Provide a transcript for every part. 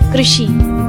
कृषि।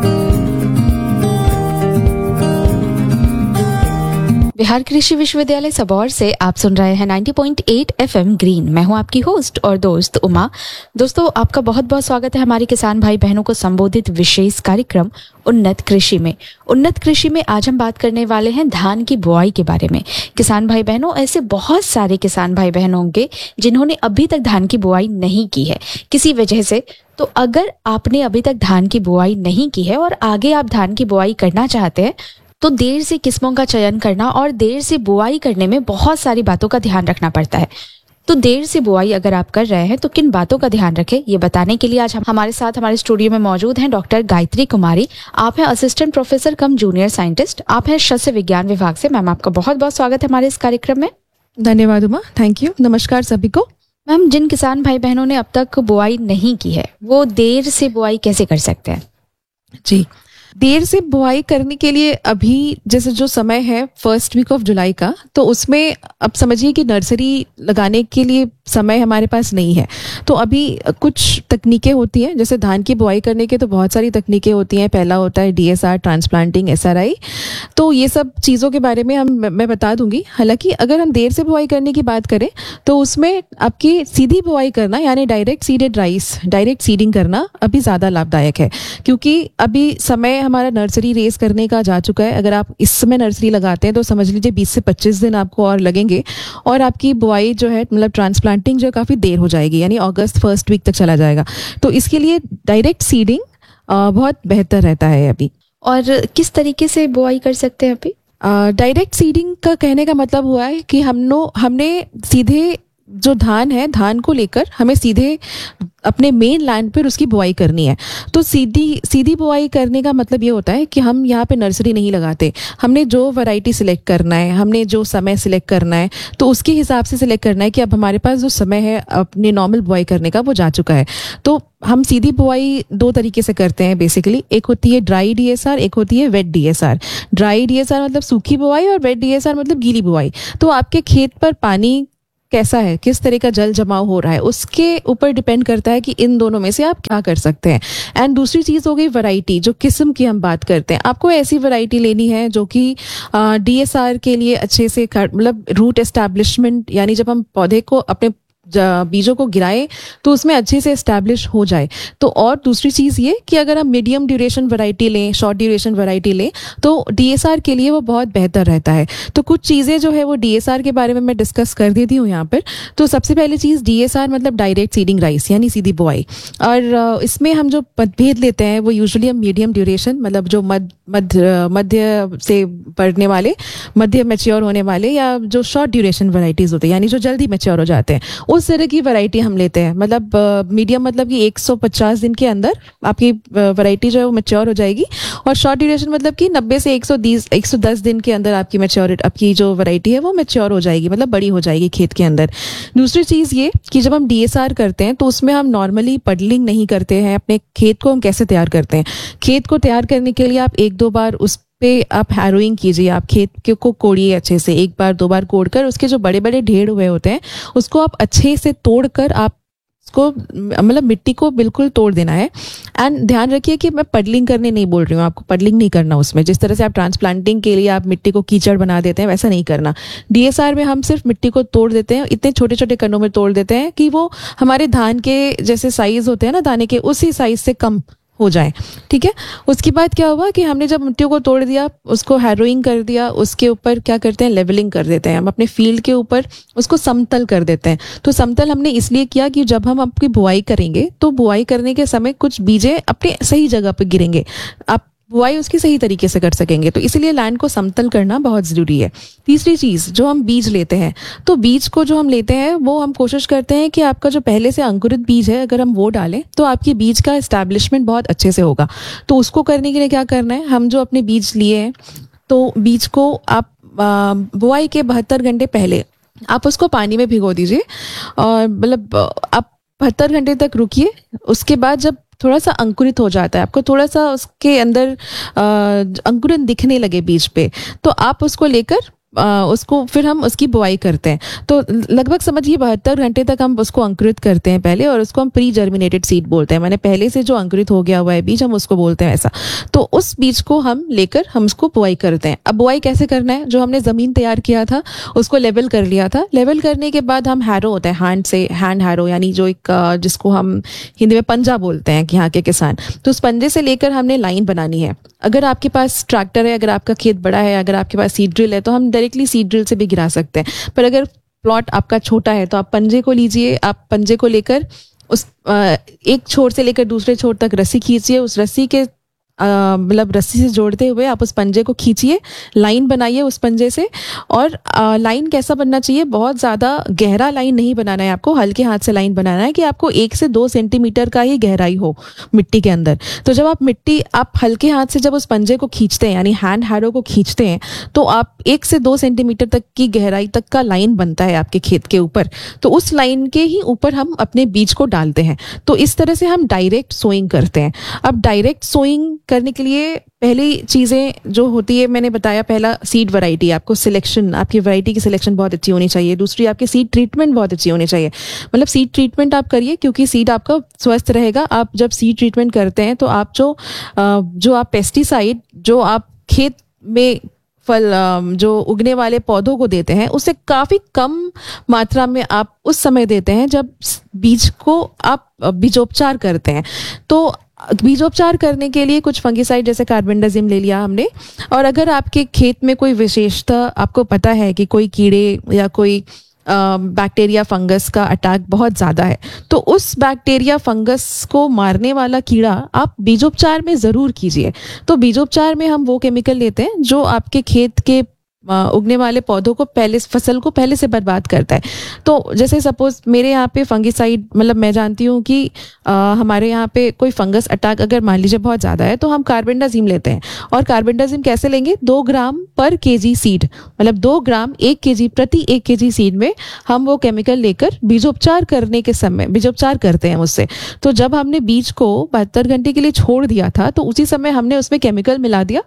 बिहार कृषि विश्वविद्यालय सबौर से आप सुन रहे हैं 90.8 एफएम ग्रीन। मैं हूं आपकी होस्ट और दोस्त उमा। दोस्तों, आपका बहुत बहुत स्वागत है हमारे किसान भाई बहनों को संबोधित विशेष कार्यक्रम उन्नत कृषि में। उन्नत कृषि में आज हम बात करने वाले हैं धान की बुआई के बारे में। किसान भाई बहनों, ऐसे बहुत सारे किसान भाई बहन होंगे जिन्होंने अभी तक धान की बुआई नहीं की है किसी वजह से। तो अगर आपने अभी तक धान की बुआई नहीं की है और आगे आप धान की बुआई करना चाहते हैं तो देर से किस्मों का चयन करना और देर से बुआई करने में बहुत सारी बातों का ध्यान रखना पड़ता है। तो देर से बुआई अगर आप कर रहे हैं तो किन बातों का ध्यान रखें, ये बताने के लिए आज हमारे साथ हमारे स्टूडियो में मौजूद हैं डॉक्टर गायत्री कुमारी। आप हैं असिस्टेंट प्रोफेसर कम जूनियर साइंटिस्ट, आप हैं शस्य विज्ञान विभाग से। मैम, आपका बहुत बहुत स्वागत है हमारे इस कार्यक्रम में। धन्यवाद उमा, थैंक यू। नमस्कार सभी को। मैम, जिन किसान भाई बहनों ने अब तक बुआई नहीं की है वो देर से बुआई कैसे कर सकते हैं? जी, देर से बुआई करने के लिए अभी जैसे जो समय है फर्स्ट वीक ऑफ जुलाई का, तो उसमें अब समझिए कि नर्सरी लगाने के लिए समय हमारे पास नहीं है। तो अभी कुछ तकनीकें होती हैं, जैसे धान की बुआई करने के तो बहुत सारी तकनीकें होती हैं। पहला होता है डीएसआर, ट्रांसप्लांटिंग, एसआरआई। तो ये सब चीज़ों के बारे में मैं बता दूंगी। हालांकि अगर हम देर से बुआई करने की बात करें तो उसमें आपकी सीधी बुआई करना यानी direct seeded rice, direct seeding करना अभी ज़्यादा लाभदायक है, क्योंकि अभी समय हमारा नर्सरी रेस करने का जा चुका है। अगर आप इस समय नर्सरी लगाते हैं तो समझ लीजिए 20 से 25 दिन आपको और लगेंगे और आपकी बुआई जो है मतलब ट्रांसप्लांटिंग जो काफ़ी देर हो जाएगी, यानी अगस्त फर्स्ट वीक तक चला जाएगा। तो इसके लिए डायरेक्ट सीडिंग बहुत बेहतर रहता है अभी। और किस तरीके से बुआई कर सकते हैं अभी? डायरेक्ट सीडिंग का कहने का मतलब हुआ है कि हमने सीधे जो धान है, धान को लेकर हमें सीधे अपने मेन लैंड पर उसकी बुआई करनी है। तो सीधी बुआई करने का मतलब ये होता है कि हम यहाँ पे नर्सरी नहीं लगाते। हमने जो वैरायटी सिलेक्ट करना है, हमने जो समय सिलेक्ट करना है, तो उसके हिसाब से सिलेक्ट करना है कि अब हमारे पास जो समय है अपने नॉर्मल बुआई करने का वो जा चुका है। तो हम सीधी बुआई दो तरीके से करते हैं बेसिकली। एक होती है ड्राई डीएसआर, एक होती है वेट डीएसआर। ड्राई डीएसआर मतलब सूखी बुआई और वेट डीएसआर मतलब गीली बुआई। तो आपके खेत पर पानी कैसा है, किस तरह का जल जमाव हो रहा है, उसके ऊपर डिपेंड करता है कि इन दोनों में से आप क्या कर सकते हैं। एंड दूसरी चीज़ हो गई वैरायटी, जो किस्म की हम बात करते हैं। आपको ऐसी वैरायटी लेनी है जो कि डीएसआर के लिए अच्छे से मतलब रूट एस्टैब्लिशमेंट, यानी जब हम पौधे को अपने बीजों को गिराएं तो उसमें अच्छे से एस्टैब्लिश हो जाए। तो और दूसरी चीज़ ये कि अगर हम मीडियम ड्यूरेशन वैरायटी लें, शॉर्ट ड्यूरेशन वैरायटी लें, तो डीएसआर के लिए वो बहुत बेहतर रहता है। तो कुछ चीज़ें जो है वो डीएसआर के बारे में मैं डिस्कस कर देती हूँ यहाँ पर। तो सबसे पहली चीज़ डीएसआर मतलब डायरेक्ट सीडिंग राइस, यानी सीधी बुआई। और इसमें हम जो मतभेद लेते हैं वो यूजुअली हम मीडियम ड्यूरेशन, मतलब जो मध्य से बढ़ने वाले, मध्य मैच्योर होने वाले, या जो शॉर्ट ड्यूरेशन वैरायटीज़ होते हैं यानी जो जल्दी मैच्योर हो जाते हैं, उस तरह की वैरायटी हम लेते हैं। मतलब मीडियम मतलब कि 150 दिन के अंदर आपकी वैरायटी जो है वो मैच्योर हो जाएगी। और शॉर्ट ड्यूरेशन मतलब कि 90 से 110 दिन के अंदर आपकी मैच्योरिटी, आपकी जो वैरायटी है वो मैच्योर हो जाएगी, मतलब बड़ी हो जाएगी खेत के अंदर। दूसरी चीज़ ये कि जब हम डीएसआर करते हैं तो उसमें हम नॉर्मली पडलिंग नहीं करते हैं। अपने खेत को हम कैसे तैयार करते हैं? खेत को तैयार करने के लिए आप 1-2 बार उस पे आप हैरोइंग कीजिए। आप खेत को कोड़िए अच्छे से, 1-2 बार कोड़कर उसके जो बड़े बड़े ढेर हुए होते हैं उसको आप अच्छे से तोड़कर आप उसको मतलब मिट्टी को बिल्कुल तोड़ देना है। एंड ध्यान रखिए कि मैं पडलिंग करने नहीं बोल रही हूँ, आपको पडलिंग नहीं करना उसमें। जिस तरह से आप ट्रांसप्लांटिंग के लिए आप मिट्टी को कीचड़ बना देते हैं वैसा नहीं करना। डीएसआर में हम सिर्फ मिट्टी को तोड़ देते हैं, इतने छोटे छोटे कणों में तोड़ देते हैं कि वो हमारे धान के जैसे साइज होते हैं ना दाने के, उसी साइज से कम हो जाए। ठीक है। उसके बाद क्या हुआ कि हमने जब मिट्टी को तोड़ दिया, उसको हैरोइंग कर दिया, उसके ऊपर क्या करते हैं, लेवलिंग कर देते हैं। हम अपने फील्ड के ऊपर उसको समतल कर देते हैं। तो समतल हमने इसलिए किया कि जब हम आपकी बुआई करेंगे तो बुआई करने के समय कुछ बीजें अपने सही जगह पर गिरेंगे, आप बुआई उसकी सही तरीके से कर सकेंगे। तो इसलिए लैंड को समतल करना बहुत ज़रूरी है। तीसरी चीज़, जो हम बीज लेते हैं, तो बीज को जो हम लेते हैं वो हम कोशिश करते हैं कि आपका जो पहले से अंकुरित बीज है अगर हम वो डालें तो आपकी बीज का एस्टैब्लिशमेंट बहुत अच्छे से होगा। तो उसको करने के लिए क्या करना है, हम जो अपने बीज लिए हैं तो बीज को आप बुआई के 72 घंटे पहले आप उसको पानी में भिगो दीजिए। और मतलब आप 72 घंटे तक रुकिए। उसके बाद जब थोड़ा सा अंकुरित हो जाता है, आपको थोड़ा सा उसके अंदर अंकुरन दिखने लगे बीज पे, तो आप उसको लेकर उसको फिर हम उसकी बुआई करते हैं। तो लगभग समझिए 72 घंटे तक हम उसको अंकुरित करते हैं पहले, और उसको हम प्री जर्मिनेटेड सीड बोलते हैं, मैंने पहले से जो अंकुरित हो गया हुआ है बीज, हम उसको बोलते हैं ऐसा। तो उस बीज को हम लेकर हम उसको बुआई करते हैं। अब बुआई कैसे करना है, जो हमने ज़मीन तैयार किया था उसको लेवल कर लिया था। लेवल करने के बाद हम हैरो होता है, हैंड हैरो, यानी जो एक जिसको हम हिंदी में पंजा बोलते हैं कि यहाँ के किसान, तो उस पंजे से लेकर हमने लाइन बनानी है। अगर आपके पास ट्रैक्टर है, अगर आपका खेत बड़ा है, अगर आपके पास सीड ड्रिल है, तो हम डायरेक्टली सीड ड्रिल से भी गिरा सकते हैं। पर अगर प्लॉट आपका छोटा है तो आप पंजे को लीजिए, आप पंजे को लेकर उस एक छोर से लेकर दूसरे छोर तक रस्सी खींचिए, उस रस्सी के मतलब रस्सी से जोड़ते हुए आप उस पंजे को खींचिए, लाइन बनाइए उस पंजे से। और लाइन कैसा बनना चाहिए, बहुत ज़्यादा गहरा लाइन नहीं बनाना है आपको, हल्के हाथ से लाइन बनाना है कि आपको 1 से 2 सेंटीमीटर का ही गहराई हो मिट्टी के अंदर। तो जब आप हल्के हाथ से जब उस पंजे को खींचते हैं, यानी हैंड हैरो को खींचते हैं, तो आप 1 से 2 सेंटीमीटर तक की गहराई तक का लाइन बनता है आपके खेत के ऊपर। तो उस लाइन के ही ऊपर हम अपने बीज को डालते हैं। तो इस तरह से हम डायरेक्ट सोइंग करते हैं। अब डायरेक्ट सोइंग करने के लिए पहली चीज़ें जो होती है, मैंने बताया, पहला सीड वैरायटी, आपको सिलेक्शन, आपकी वैरायटी की सिलेक्शन बहुत अच्छी होनी चाहिए। दूसरी, आपकी सीड ट्रीटमेंट बहुत अच्छी होनी चाहिए। मतलब सीड ट्रीटमेंट आप करिए, क्योंकि सीड आपका स्वस्थ रहेगा। आप जब सीड ट्रीटमेंट करते हैं तो आप जो आप पेस्टिसाइड जो आप खेत में जो उगने वाले पौधों को देते हैं, उससे काफ़ी कम मात्रा में आप उस समय देते हैं जब बीज को आप बीजोपचार करते हैं। तो बीजोपचार करने के लिए कुछ फंगिसाइड जैसे कार्बेंडाजिम ले लिया हमने। और अगर आपके खेत में कोई विशेषता आपको पता है कि कोई कीड़े या कोई बैक्टीरिया फंगस का अटैक बहुत ज़्यादा है, तो उस बैक्टीरिया फंगस को मारने वाला कीड़ा आप बीजोपचार में ज़रूर कीजिए। तो बीजोपचार में हम वो केमिकल लेते हैं जो आपके खेत के उगने वाले पौधों को फसल को पहले से बर्बाद करता है। तो जैसे सपोज मेरे यहाँ पे फंगिसाइड, मतलब मैं जानती हूँ कि हमारे यहाँ पे कोई फंगस अटैक अगर मान लीजिए बहुत ज़्यादा है, तो हम कार्बेंडाजिम लेते हैं। और कार्बेंडाजिम कैसे लेंगे, 2 ग्राम पर केजी सीड, मतलब 2 ग्राम 1 केजी प्रति 1 केजी सीड में हम वो केमिकल लेकर बीजोपचार करने के समय बीजोपचार करते हैं उससे। तो जब हमने बीज को 72 घंटे के लिए छोड़ दिया था, तो उसी समय हमने उसमें केमिकल मिला दिया।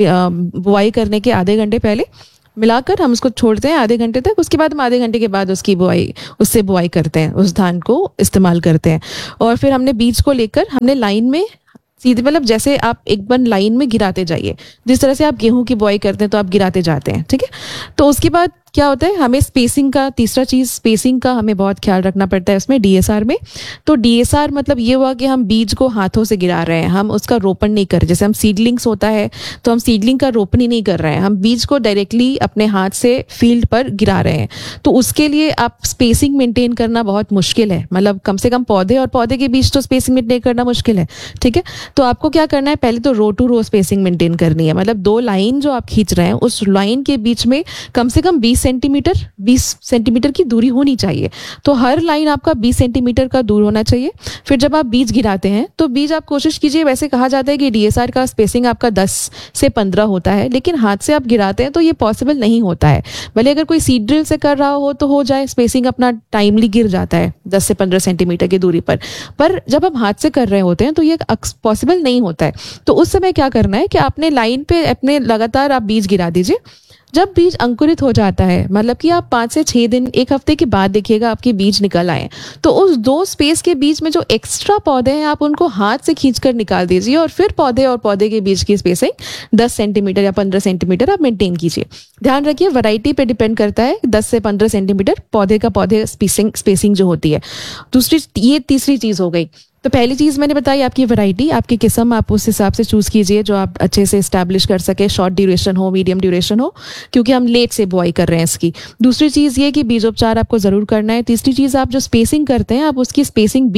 बुआई करने के आधे घंटे पहले मिलाकर हम उसको छोड़ते हैं आधे घंटे तक। उसके बाद हम आधे घंटे के बाद उससे बुआई करते हैं, उस धान को इस्तेमाल करते हैं। और फिर हमने बीज को लेकर हमने लाइन में सीधे, मतलब जैसे आप एक बार लाइन में गिराते जाइए, जिस तरह से आप गेहूं की बुआई करते हैं तो आप गिराते जाते हैं, ठीक है। तो उसके बाद क्या होता है, हमें स्पेसिंग का, तीसरा चीज़ स्पेसिंग का हमें बहुत ख्याल रखना पड़ता है उसमें, डीएसआर में। तो डीएसआर मतलब ये हुआ कि हम बीज को हाथों से गिरा रहे हैं, हम उसका रोपण नहीं कर रहे। जैसे हम सीडलिंग्स होता है तो हम सीडलिंग का रोपण ही नहीं कर रहे हैं, हम बीज को डायरेक्टली अपने हाथ से फील्ड पर गिरा रहे हैं। तो उसके लिए आप स्पेसिंग मेंटेन करना बहुत मुश्किल है, मतलब कम से कम पौधे और पौधे के बीच तो स्पेसिंग मेंटेन करना मुश्किल है, ठीक है। तो आपको क्या करना है, पहले तो रो टू रो स्पेसिंग मेंटेन करनी है। मतलब 2 लाइन जो आप खींच रहे हैं, उस लाइन के बीच में कम से कम 20 सेंटीमीटर की दूरी होनी चाहिए। तो हर लाइन आपका 20 सेंटीमीटर का दूर होना चाहिए। फिर जब आप बीज गिराते हैं तो बीज आप कोशिश कीजिए, वैसे कहा जाता है कि डीएसआर का स्पेसिंग आपका 10 से 15 होता है, लेकिन हाथ से आप गिराते हैं तो ये पॉसिबल नहीं होता है। भले अगर कोई सीड ड्रिल से कर रहा हो तो हो जाए, स्पेसिंग अपना टाइमली गिर जाता है 10 से 15 सेंटीमीटर की दूरी पर जब हम हाथ से कर रहे होते हैं तो ये पॉसिबल नहीं होता है। तो उस समय क्या करना है कि आपने लाइन पे अपने लगातार आप बीज गिरा दीजिए। जब बीज अंकुरित हो जाता है, मतलब कि आप 5 से 6 दिन, 1 हफ्ते के बाद देखिएगा आपके बीज निकल आए, तो उस 2 स्पेस के बीच में जो एक्स्ट्रा पौधे हैं आप उनको हाथ से खींचकर निकाल दीजिए। और फिर पौधे और पौधे के बीच की स्पेसिंग 10 सेंटीमीटर या 15 सेंटीमीटर आप मेंटेन कीजिए। ध्यान रखिए, वैरायटी पे डिपेंड करता है, 10 से 15 सेंटीमीटर पौधे स्पेसिंग जो होती है। ये तीसरी चीज़ हो गई। तो पहली चीज़ मैंने बताई आपकी वैरायटी, आपकी किस्म आप उस हिसाब से चूज़ कीजिए जो आप अच्छे से इस्टेब्लिश कर सके, शॉर्ट ड्यूरेशन हो, मीडियम ड्यूरेशन हो, क्योंकि हम लेट से बुआई कर रहे हैं इसकी। दूसरी चीज़ ये कि बीजोपचार आपको ज़रूर करना है। तीसरी चीज़, आप जो स्पेसिंग करते हैं, आप उसकी स्पेसिंग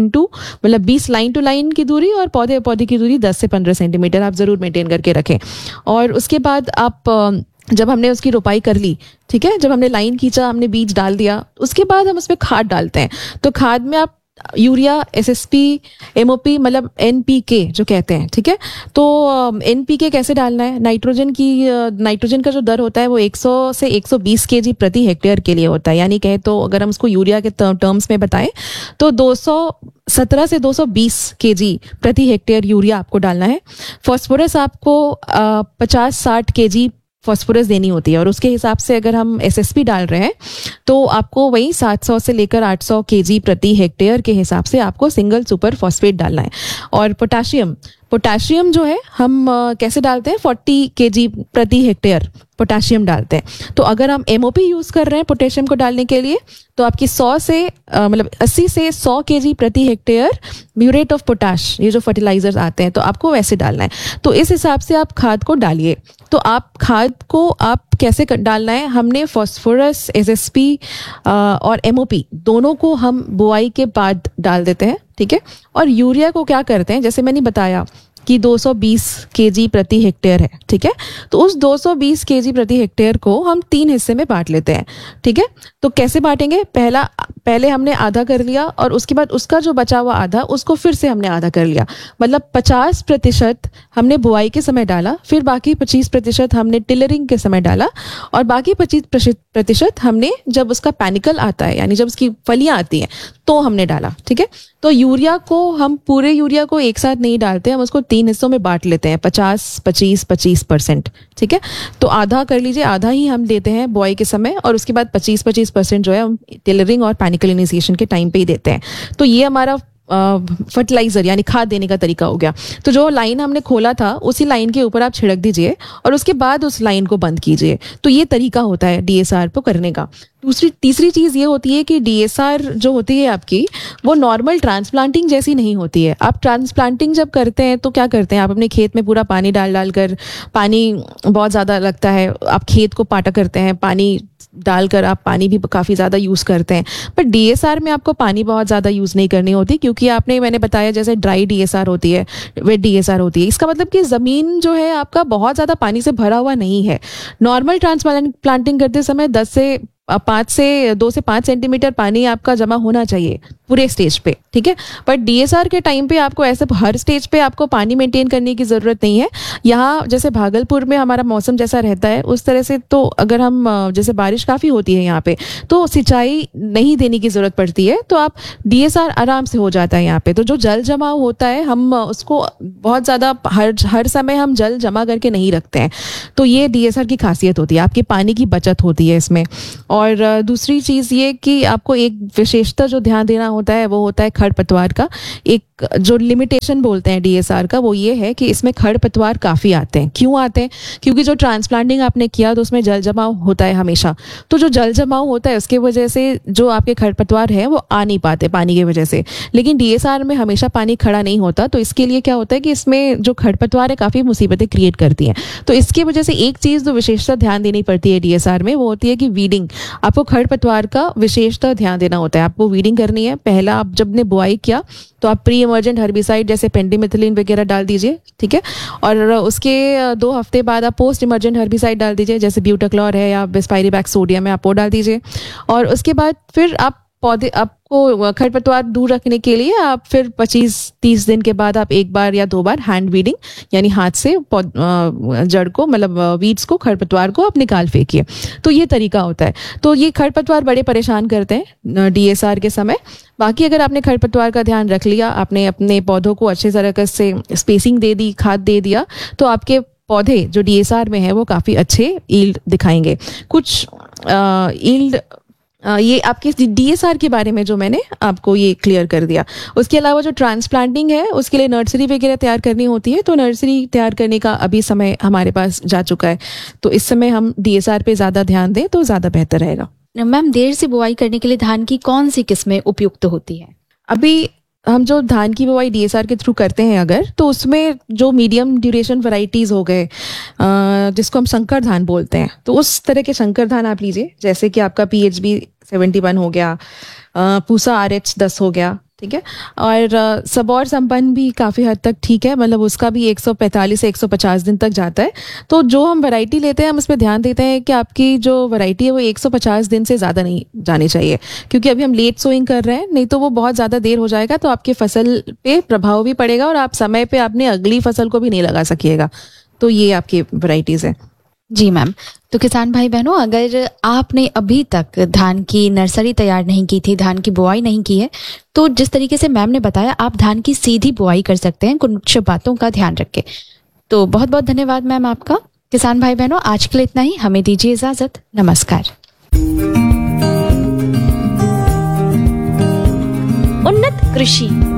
20 लाइन टू लाइन की दूरी और पौधे पौधे की दूरी 10 से 15 सेंटीमीटर आप ज़रूर मेंटेन करके रखें। और उसके बाद आप जब हमने उसकी रोपाई कर ली, ठीक है, जब हमने लाइन खींचा, हमने बीज डाल दिया, उसके बाद हम उसमें खाद डालते हैं। तो खाद में आप यूरिया, एसएसपी, एमओपी, मतलब एनपीके जो कहते हैं, ठीक है। तो एनपीके कैसे डालना है, नाइट्रोजन का जो दर होता है वो 100 से 120 केजी प्रति हेक्टेयर के लिए होता है। यानी कहे तो अगर हम उसको यूरिया के टर्म्स में बताएं तो 217 से 220 केजी प्रति हेक्टेयर यूरिया आपको डालना है। फॉस्फोरस आपको 50-60 केजी फॉस्फोरस देनी होती है, और उसके हिसाब से अगर हम एसएसपी डाल रहे हैं तो आपको वही 700 से लेकर 800 केजी प्रति हेक्टेयर के हिसाब से आपको सिंगल सुपर फॉस्फेट डालना है। और पोटाशियम जो है हम कैसे डालते हैं, 40 केजी प्रति हेक्टेयर पोटाशियम डालते हैं। तो अगर हम एमओपी यूज़ कर रहे हैं पोटेशियम को डालने के लिए, तो आपकी 100 से 80 से 100 केजी प्रति हेक्टेयर म्यूरेट ऑफ पोटाश, ये जो फर्टिलाइजर्स आते हैं, तो आपको वैसे डालना है। तो इस हिसाब से आप खाद को डालिए। तो आप खाद को आप कैसे डालना है, हमने फॉस्फोरस, एसएसपी और एमओपी दोनों को हम बुआई के बाद डाल देते हैं, ठीक है। और यूरिया को क्या करते हैं, जैसे मैंने बताया कि 220 केजी प्रति हेक्टेयर है, ठीक है। तो उस 220 केजी प्रति हेक्टेयर को हम 3 हिस्से में बांट लेते हैं, ठीक है। तो कैसे बांटेंगे, पहले हमने आधा कर लिया, और उसके बाद उसका जो बचा हुआ आधा, उसको फिर से हमने आधा कर लिया। मतलब 50% हमने बुआई के समय डाला, फिर बाकी 25% हमने टिलरिंग के समय डाला, और बाकी 25% हमने जब उसका पैनिकल आता है, यानी जब उसकी फलियां आती हैं, तो हमने डाला, ठीक है। तो यूरिया को हम पूरे यूरिया को एक साथ नहीं डालते, हम उसको 3 हिस्सों में बांट लेते हैं, 50-25-25%, ठीक है। तो आधा कर लीजिए, आधा ही हम देते हैं बुआई के समय, और उसके बाद 25% जो है हम टेलरिंग और पैनिकलिनाइजेशन के टाइम पे ही देते हैं। तो ये हमारा फर्टिलाइजर यानी खाद देने का तरीका हो गया। तो जो लाइन हमने खोला था, उसी लाइन के ऊपर आप छिड़क दीजिए, और उसके बाद उस लाइन को बंद कीजिए। तो ये तरीका होता है डीएसआर को करने का। तीसरी चीज़ ये होती है कि डीएसआर जो होती है आपकी, वो नॉर्मल ट्रांसप्लांटिंग जैसी नहीं होती है। आप ट्रांसप्लांटिंग जब करते हैं तो क्या करते हैं, आप अपने खेत में पूरा पानी डाल कर, पानी बहुत ज़्यादा लगता है, आप खेत को पाटा करते हैं, पानी डालकर आप पानी भी काफ़ी ज़्यादा यूज़ करते हैं। पर डीएसआर में आपको पानी बहुत ज़्यादा यूज़ नहीं करनी होती, क्योंकि मैंने बताया जैसे ड्राई डीएसआर होती है, वेट डीएसआर होती है। इसका मतलब कि ज़मीन जो है आपका बहुत ज़्यादा पानी से भरा हुआ नहीं है। नॉर्मल ट्रांसप्लांटिंग करते समय 2 से 5 सेंटीमीटर पानी आपका जमा होना चाहिए पूरे स्टेज पे, ठीक है। पर डीएसआर के टाइम पे आपको ऐसे हर स्टेज पे आपको पानी मेंटेन करने की ज़रूरत नहीं है। यहाँ जैसे भागलपुर में हमारा मौसम जैसा रहता है उस तरह से, तो अगर हम जैसे बारिश काफ़ी होती है यहाँ पे, तो सिंचाई नहीं देने की ज़रूरत पड़ती है, तो आप डीएसआर आराम से हो जाता है यहाँ पे। तो जो जल जमाव होता है, हम उसको बहुत ज़्यादा हर समय हम जल जमा करके नहीं रखते हैं। तो ये डीएसआर की खासियत होती है, आपकी पानी की बचत होती है इसमें। और दूसरी चीज़ ये कि आपको एक विशेषता जो ध्यान देना होता है, वो होता है खरपतवार का। एक जो लिमिटेशन बोलते हैं डीएसआर का, वो ये है कि इसमें खरपतवार काफ़ी आते हैं। क्यों आते हैं, क्योंकि जो ट्रांसप्लांटिंग आपने किया तो उसमें जल जमाव होता है हमेशा। तो जो जल जमाव होता है उसके वजह से जो आपके खरपतवार हैं वो आ नहीं पाते पानी की वजह से। लेकिन डीएसआर में हमेशा पानी खड़ा नहीं होता, तो इसके लिए क्या होता है कि इसमें जो खरपतवार है काफ़ी मुसीबतें क्रिएट करती हैं। तो इसकी वजह से एक चीज़ जो विशेषता ध्यान देनी पड़ती है डीएसआर में, वो होती है कि वीडिंग। आपको खरपतवार का विशेषता ध्यान देना होता है, आपको वीडिंग करनी है। पहला आप जब ने बुआई किया तो आप प्री इमर्जेंट हर्बिसाइड जैसे पेंडिमिथिलिन वगैरह डाल दीजिए, ठीक है। और उसके 2 हफ्ते बाद आप पोस्ट इमर्जेंट हर्बिसाइड डाल दीजिए, जैसे ब्यूटाक्लोर है या बिस्पायरीबैक सोडियम है, आप वो डाल दीजिए। और उसके बाद फिर आप आपको खरपतवार दूर रखने के लिए आप फिर 25-30 दिन के बाद आप 1 बार या 2 बार हैंड वीडिंग, यानी हाथ से जड़ को, मतलब वीड्स को, खरपतवार को आप निकाल फेंकिए। तो ये तरीका होता है। तो ये खरपतवार बड़े परेशान करते हैं डीएसआर के समय। बाकी अगर आपने खरपतवार का ध्यान रख लिया, आपने अपने पौधों को अच्छे तरह से स्पेसिंग दे दी, खाद दे दिया, तो आपके पौधे जो डीएसआर में है वो काफ़ी अच्छे ईल्ड दिखाएंगे। कुछ ईल्ड ये आपके डीएसआर के बारे में जो मैंने आपको ये क्लियर कर दिया। उसके अलावा जो ट्रांसप्लांटिंग है उसके लिए नर्सरी वगैरह तैयार करनी होती है, तो नर्सरी तैयार करने का अभी समय हमारे पास जा चुका है। तो इस समय हम डीएसआर पे ज़्यादा ध्यान दें तो ज़्यादा बेहतर रहेगा। मैम, देर से बुआई करने के लिए धान की कौन सी किस्में उपयुक्त होती है? अभी हम जो धान की बुआई डीएसआर के थ्रू करते हैं अगर, तो उसमें जो मीडियम ड्यूरेशन वैरायटीज़ हो गए, जिसको हम संकर धान बोलते हैं, तो उस तरह के संकर धान आप लीजिए। जैसे कि आपका PHB 71 हो गया, पूसा RH 10 हो गया, ठीक है। और सबौर संपन्न भी काफ़ी हद तक ठीक है, मतलब उसका भी 145 से 150 दिन तक जाता है। तो जो हम वैरायटी लेते हैं, हम इसमें ध्यान देते हैं कि आपकी जो वैरायटी है वो 150 दिन से ज़्यादा नहीं जानी चाहिए, क्योंकि अभी हम लेट सोइंग कर रहे हैं, नहीं तो वो बहुत ज़्यादा देर हो जाएगा तो आपके फसल पे प्रभाव भी पड़ेगा और आप समय पे अपने अगली फसल को भी नहीं लगा सकिएगा। तो ये आपकी वैरायटीज़ है। जी मैम। तो किसान भाई बहनों, अगर आपने अभी तक धान की नर्सरी तैयार नहीं की थी, धान की बुआई नहीं की है, तो जिस तरीके से मैम ने बताया, आप धान की सीधी बुआई कर सकते हैं कुछ बातों का ध्यान रख के। तो बहुत बहुत धन्यवाद मैम आपका। किसान भाई बहनों, आज के लिए इतना ही। हमें दीजिए इजाजत। नमस्कार। उन्नत कृषि